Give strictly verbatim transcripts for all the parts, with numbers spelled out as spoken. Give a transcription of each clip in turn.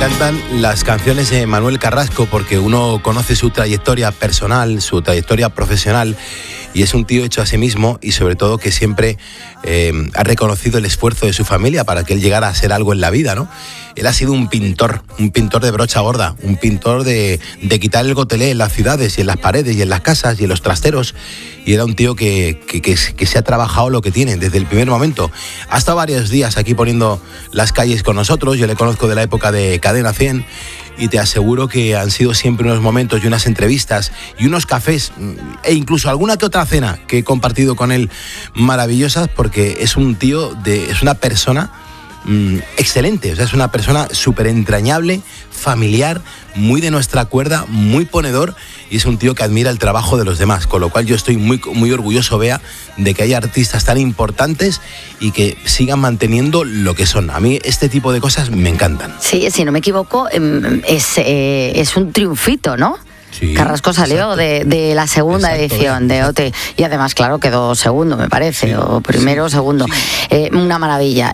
encantan las canciones de Manuel Carrasco porque uno conoce su trayectoria personal, su trayectoria profesional, y es un tío hecho a sí mismo y sobre todo que siempre eh, ha reconocido el esfuerzo de su familia para que él llegara a ser algo en la vida, ¿no? Él ha sido un pintor, un pintor de brocha gorda, un pintor de, de quitar el gotelé en las ciudades y en las paredes y en las casas y en los trasteros, y era un tío que, que, que, que se ha trabajado lo que tiene desde el primer momento. Ha estado varios días aquí poniendo las calles con nosotros, yo le conozco de la época de Cadena cien, y te aseguro que han sido siempre unos momentos y unas entrevistas y unos cafés e incluso alguna que otra cena que he compartido con él maravillosas, porque es un tío, de, es una persona mmm, excelente, o sea, es una persona súper entrañable, familiar, muy de nuestra cuerda, muy ponedor, y es un tío que admira el trabajo de los demás, con lo cual yo estoy muy, muy orgulloso, Bea, de que haya artistas tan importantes y que sigan manteniendo lo que son. A mí este tipo de cosas me encantan. Sí, si no me equivoco, es, eh, es un triunfito, ¿no? Sí, Carrasco salió de, de la segunda exacto, edición de O T y además, claro, quedó segundo, me parece, sí, o primero o sí, segundo. Sí. Eh, una maravilla.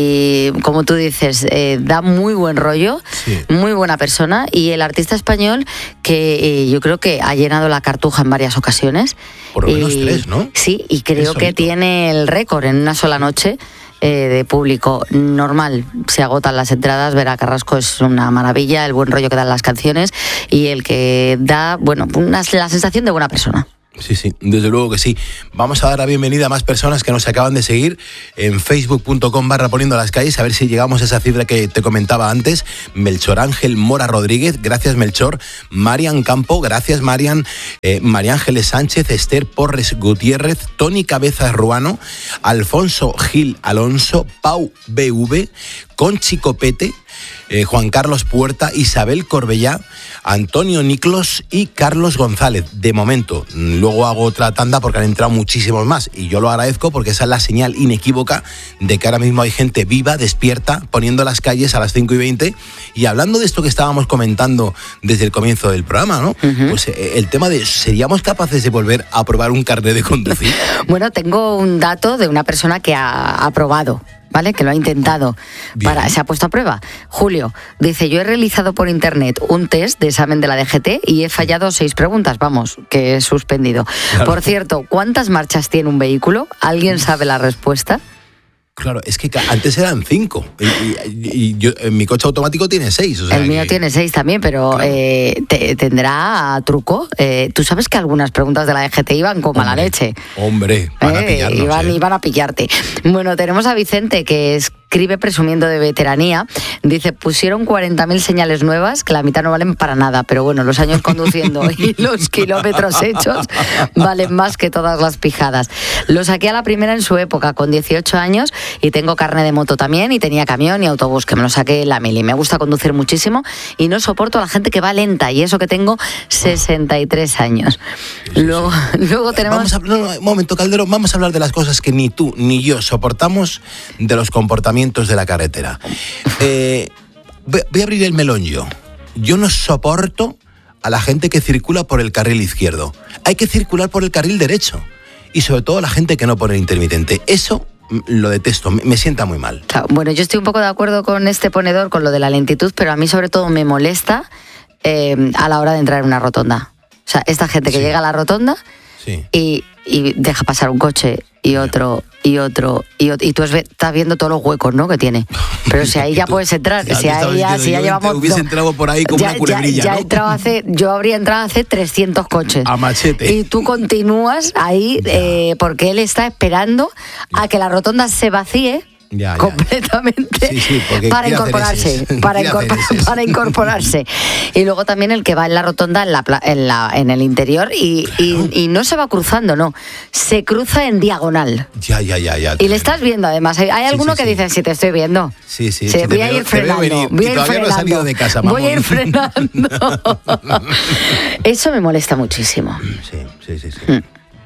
Y como tú dices, eh, da muy buen rollo, sí, muy buena persona, y el artista español que eh, yo creo que ha llenado la Cartuja en varias ocasiones. Por lo menos y, tres, ¿no? Sí, y creo que tiene el récord en una sola noche. Eh, de público normal, se agotan las entradas. Ver a Carrasco es una maravilla, el buen rollo que dan las canciones y el que da, bueno, una, la sensación de buena persona. Sí, sí, desde luego que sí. Vamos a dar la bienvenida a más personas que nos acaban de seguir en facebook punto com barra poniendo las calles, a ver si llegamos a esa cifra que te comentaba antes. Melchor Ángel Mora Rodríguez, gracias Melchor. Marian Campo, gracias Marian. eh, María Ángeles Sánchez, Esther Porres Gutiérrez, Tony Cabezas Ruano, Alfonso Gil Alonso, Pau B V, Conchi Copete, eh, Juan Carlos Puerta, Isabel Corbellá, Antonio Niclos y Carlos González. De momento, luego hago otra tanda porque han entrado muchísimos más y yo lo agradezco porque esa es la señal inequívoca de que ahora mismo hay gente viva, despierta, poniendo las calles a las cinco y veinte. Y hablando de esto que estábamos comentando desde el comienzo del programa, ¿no? Uh-huh. Pues eh, el tema de, ¿seríamos capaces de volver a probar un carnet de conducir? Bueno, tengo un dato de una persona que ha aprobado, ¿vale? Que lo ha intentado. Para, se ha puesto a prueba. Julio dice: yo he realizado por internet un test de examen de la D G T y he fallado seis preguntas, vamos, que he suspendido. Claro. Por cierto, ¿cuántas marchas tiene un vehículo? ¿Alguien sabe la respuesta? Claro, es que antes eran cinco y, y, y yo, mi coche automático tiene seis. O sea, el mío que... tiene seis también, pero claro. eh, te, tendrá truco. Eh, Tú sabes que algunas preguntas de la D G T iban como hombre, a la leche. Hombre, van a pillarnos, eh, iban, eh. iban a pillarte. Bueno, tenemos a Vicente, que escribe presumiendo de veteranía. Dice: pusieron cuarenta mil señales nuevas, que la mitad no valen para nada, pero bueno, los años conduciendo y los kilómetros hechos valen más que todas las pijadas. Lo saqué a la primera en su época, con dieciocho años, y tengo carne de moto también, y tenía camión y autobús, que me lo saqué en la mili. Me gusta conducir muchísimo y no soporto a la gente que va lenta, y eso que tengo sesenta y tres años. Sí, sí, luego, sí. luego tenemos... Vamos a, no, no, un momento, Calderón, vamos a hablar de las cosas que ni tú ni yo soportamos de los comportamientos de la carretera. Eh, voy a abrir el melón yo. Yo no soporto a la gente que circula por el carril izquierdo. Hay que circular por el carril derecho. Y sobre todo la gente que no pone intermitente. Eso lo detesto, me sienta muy mal. Claro, bueno, yo estoy un poco de acuerdo con este ponedor, con lo de la lentitud, pero a mí sobre todo me molesta eh, a la hora de entrar en una rotonda. O sea, esta gente que sí. llega a la rotonda sí. y, y deja pasar un coche y otro, y otro, y otro, y tú estás viendo todos los huecos, ¿no?, que tiene. Pero si ahí ya puedes entrar, ya si ahí ya, si ya llevamos... Hubiese no, entrado por ahí como ya, una culebrilla, ya, ya ¿no? he entrado hace, yo habría entrado hace trescientos coches. A machete. Y tú continúas ahí eh, porque él está esperando ya. a que la rotonda se vacíe. Ya, ya. completamente sí, sí, para incorporarse para, incorpor para incorporarse y luego también el que va en la rotonda en la, en, la, en el interior y, claro. y, y no se va cruzando, no, se cruza en diagonal. Ya, ya, ya, ya. Y le estás viendo además, hay, hay sí, alguno sí, que sí. dice: si te estoy viendo. Sí, sí, sí, sí, voy a ir frenando, voy a ir frenando. No he salido de casa, voy a ir frenando. Eso me molesta muchísimo. Sí, sí, sí, sí. Mm.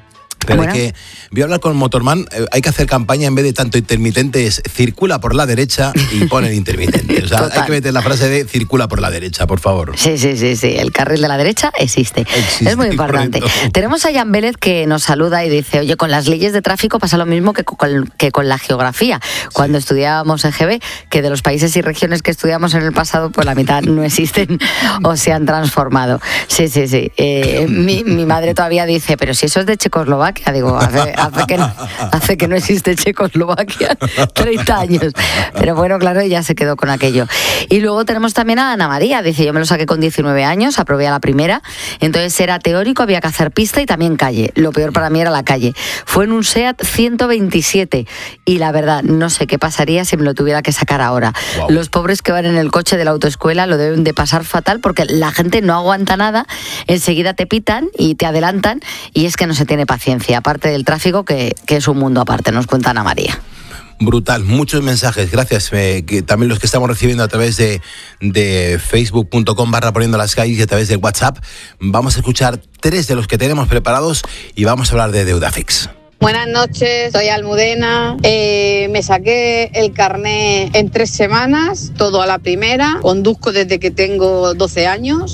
Pero Bueno. hay que, voy a hablar con Motorman, eh, hay que hacer campaña en vez de tanto intermitentes, circula por la derecha y pon el intermitente. O sea, Total. hay que meter la frase de circula por la derecha, por favor. Sí, sí, sí, sí, el carril de la derecha existe. Existe, Es muy importante. correcto. Tenemos a Jan Vélez que nos saluda y dice, oye, con las leyes de tráfico pasa lo mismo que con, que con la geografía. Cuando estudiábamos en G B, que de los países y regiones que estudiamos en el pasado, pues la mitad no existen o se han transformado. Sí, sí, sí. Eh, mi, mi madre todavía dice, pero si eso es de Checoslovaquia, digo, hace, hace, que, no, hace que no existe Checoslovaquia, treinta años. Pero bueno, claro, ella se quedó con aquello. Y luego tenemos también a Ana María, dice, yo me lo saqué con diecinueve años, aprobé a la primera, entonces era teórico, había que hacer pista y también calle. Lo peor para mí era la calle. Fue en un SEAT ciento veintisiete y la verdad, no sé qué pasaría si me lo tuviera que sacar ahora. Wow. Los pobres que van en el coche de la autoescuela lo deben de pasar fatal porque la gente no aguanta nada, enseguida te pitan y te adelantan y es que no se tiene paciencia, aparte del tráfico que, que es un mundo aparte, nos cuenta Ana María. Brutal, muchos mensajes, gracias, eh, que también los que estamos recibiendo a través de, de facebook punto com barra poniendo las calles y a través de WhatsApp. Vamos a escuchar tres de los que tenemos preparados y vamos a hablar de Deudafix. Buenas noches, soy Almudena. Eh, me saqué el carné en tres semanas, todo a la primera. Conduzco desde que tengo doce años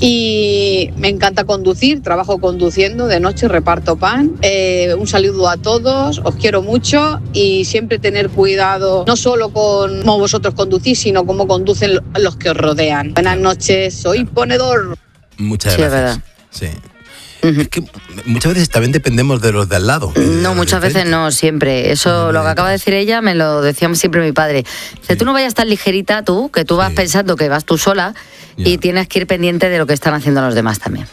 y me encanta conducir. Trabajo conduciendo, de noche reparto pan. Eh, un saludo a todos, os quiero mucho y siempre tener cuidado, no solo con cómo vosotros conducís, sino cómo conducen los que os rodean. Buenas noches, soy ponedor. Muchas Sí, es gracias. verdad. Sí. Es que muchas veces también dependemos de los de al lado. No, muchas veces no, siempre. Eso, lo que acaba de decir ella, me lo decía siempre mi padre. Dice, tú no vayas tan ligerita tú, que tú vas Sí. pensando que vas tú sola y Ya. tienes que ir pendiente de lo que están haciendo los demás también.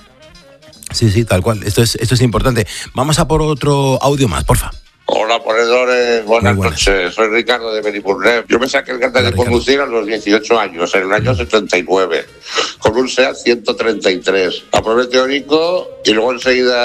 Sí, sí, tal cual. Esto es, esto es importante. Vamos a por otro audio más, porfa. Hola, ponedores, buenas, Muy buenas. noches. Soy Ricardo de Benipurnem. Yo me saqué el carnet Hola, de conducir a los dieciocho años, en el año setenta y nueve, con un SEAT ciento treinta y tres. Aprobé teórico y luego enseguida